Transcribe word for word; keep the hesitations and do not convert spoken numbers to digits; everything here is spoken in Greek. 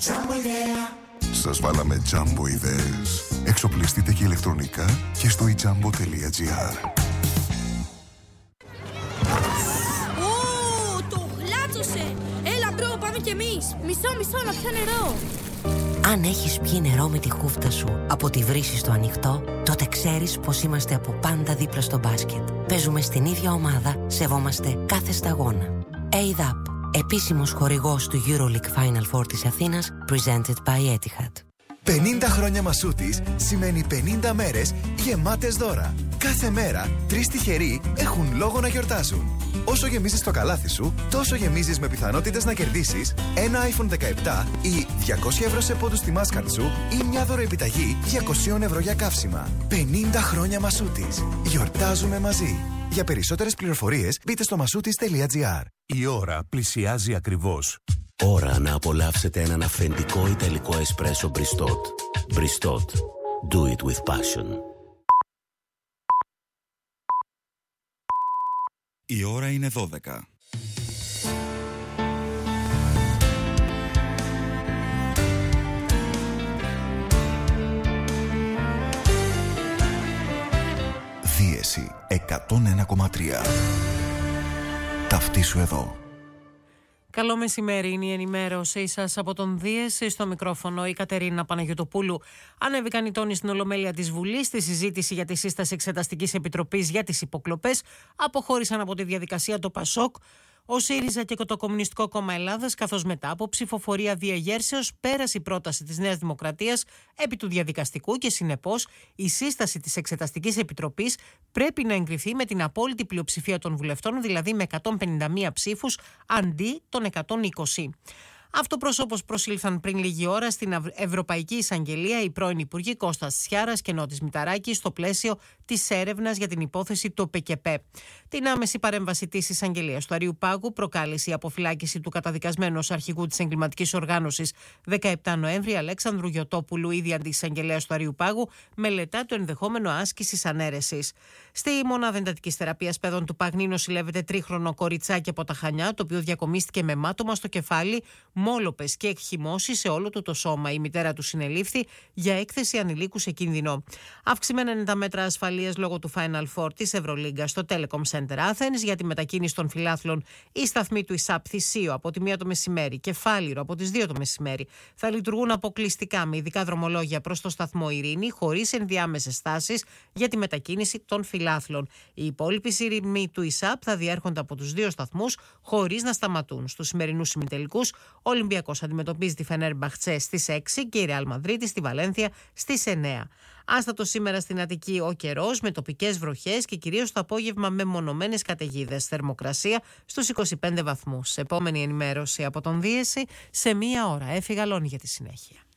Σας βάλαμε Jumbo ιδέες. Εξοπλιστείτε και ηλεκτρονικά και στο i jumbo τελεία gr. Ω, το γλάτσωσε! Έλα μπρο, πάμε κι εμείς! Μισό, μισό, να πιω νερό! Αν έχεις πιει νερό με τη χούφτα σου από τη βρύση στο ανοιχτό, τότε ξέρεις πως είμαστε από πάντα δίπλα στο μπάσκετ. Παίζουμε στην ίδια ομάδα, σεβόμαστε κάθε σταγόνα. έι έι ντι έι, επίσημος χορηγός του EuroLeague Final Four της Αθήνας, presented by Etihad. πενήντα χρόνια Μασούτης σημαίνει πενήντα μέρες γεμάτες δώρα. Κάθε μέρα, τρεις τυχεροί έχουν λόγο να γιορτάζουν. Όσο γεμίζεις το καλάθι σου, τόσο γεμίζεις με πιθανότητες να κερδίσεις ένα άιφον δεκαεπτά ή διακόσια ευρώ σε πόντους στη Mastercard σου ή μια δωροεπιταγή διακόσια ευρώ για καύσιμα. πενήντα χρόνια Μασούτης. Γιορτάζουμε μαζί. Για περισσότερες πληροφορίες μπείτε στο μασούτης τελεία gr. Η ώρα πλησιάζει ακριβώς. Ώρα να απολαύσετε έναν αυθεντικό ιταλικό εσπρέσο Bristot. Bristot. Do it with passion. Η ώρα είναι δώδεκα. Δίεση εκατόν ένα κόμμα τρία. Ταυτίσου εδώ. Καλό μεσημέρι, είναι η ενημέρωσή σας από τον Δίεση. Στο μικρόφωνο η Κατερίνα Παναγιωτοπούλου. Ανέβηκαν οι τόνοι στην Ολομέλεια της Βουλής στη συζήτηση για τη σύσταση Εξεταστικής Επιτροπής για τις υποκλοπές. Αποχώρησαν από τη διαδικασία το ΠΑΣΟΚ, ο ΣΥΡΙΖΑ και το Κομμουνιστικό Κόμμα Ελλάδας, καθώς μετά από ψηφοφορία διαγέρσεως πέρασε η πρόταση της Νέας Δημοκρατίας επί του διαδικαστικού και συνεπώς η σύσταση της Εξεταστικής Επιτροπής πρέπει να εγκριθεί με την απόλυτη πλειοψηφία των βουλευτών, δηλαδή με εκατόν πενήντα μία ψήφους αντί των εκατόν είκοσι. Αυτοπροσώπως προσήλθαν πριν λίγη ώρα στην Ευρωπαϊκή Εισαγγελία οι πρώην Υπουργοί Κώστας Τσιάρας και Νότης Μηταράκη στο πλαίσιο της έρευνας για την υπόθεση του ΠΚΠ. Την άμεση παρέμβαση της Εισαγγελίας του Αριού Πάγου προκάλεσε η αποφυλάκηση του καταδικασμένου ως αρχηγού της εγκληματικής οργάνωσης δεκαεπτά Νοέμβρη Αλέξανδρου Γιωτόπουλου, ήδη αντιεισαγγελέας του Αριού Πάγου, μελετά το ενδεχόμενο άσκησης ανέρεσης. Στη μονάδα εντατικής θεραπείας παιδών του Παγνή νοσηλεύεται τρίχρονο κοριτσάκι από τα Χανιά, το οποίο διακομίστηκε με μάτωμα στο κεφάλι, μόλοπες και εκχυμώσεις σε όλο του το σώμα. Η μητέρα του συνελήφθη για έκθεση ανηλίκου σε κίνδυνο. Αυξημένα είναι τα μέτρα ασφαλείας λόγω του Final Four της Ευρωλίγκα στο Telecom Center Athens για τη μετακίνηση των φιλάθλων. Οι σταθμοί του ΙΣΑΠ Θησίο από τη μία το μεσημέρι και Φάληρο από τις δύο το μεσημέρι θα λειτουργούν αποκλειστικά με ειδικά δρομολόγια προς το σταθμό Ειρήνη, χωρίς ενδιάμεσες στάσεις για τη μετακίνηση των φιλάθλων. Οι υπόλοιποι σειρμοί του ΙΣΑΠ θα διέρχονται από τους δύο σταθμούς χωρίς να σταματούν. Στους σημερινούς ημιτελικούς, ο Ολυμπιακός αντιμετωπίζει τη Φενέρμπαχτσε στις έξι και η Ρεάλ Μαδρίτη στη Βαλένθια στις εννέα. Άστατο σήμερα στην Αττική ο καιρός με τοπικές βροχές και κυρίως το απόγευμα με μονομένες καταιγίδες. Θερμοκρασία στους είκοσι πέντε βαθμούς. Επόμενη ενημέρωση από τον Δίεση σε μία ώρα. Έφυγα Λόνη για τη συνέχεια.